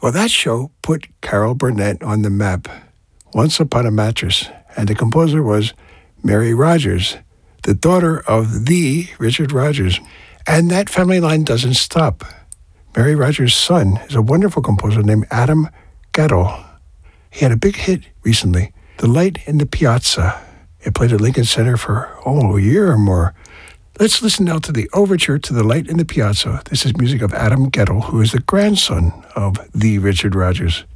Well, that show put Carol Burnett on the map. Once Upon a Mattress, and the composer was Mary Rodgers, the daughter of the Richard Rodgers. And that family line doesn't stop. Mary Rodgers' son is a wonderful composer named Adam Guettel. He had a big hit recently, The Light in the Piazza. It played at Lincoln Center for, a year or more. Let's listen now to the overture to The Light in the Piazza. This is music of Adam Guettel, who is the grandson of the Richard Rodgers.